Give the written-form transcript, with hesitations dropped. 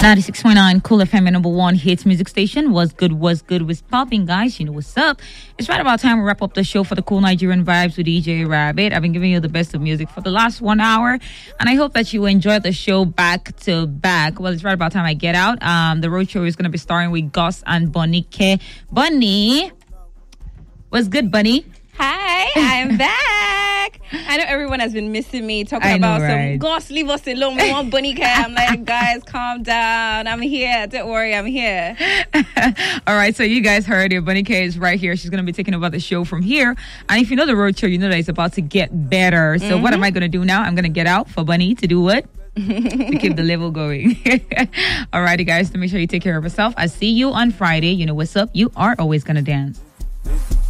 96.9 Cool FM, number one hits music station. Was good was popping, guys. You know what's up. It's right about time we wrap up the show for the Cool Nigerian Vibes with DJ Rabbit. I've been giving you the best of music for the last 1 hour, and I hope that you enjoyed the show back to back. Well, it's right about time I get out. The road show is going to be starring with Gus and Bunny K. Bunny, what's good, Bunny? Hi, I'm back. I know everyone has been missing me talking about some Gus, leave us alone. We want Bunny K. I'm like, guys, calm down. I'm here. Don't worry, I'm here. All right, so you guys heard it. Bunny K is right here. She's going to be taking over the show from here. And if you know the road show, you know that it's about to get better. So what am I going to do now? I'm going to get out for Bunny to do what? To keep the level going. All righty, guys, to make sure you take care of yourself. I see you on Friday. You know what's up. You are always going to dance.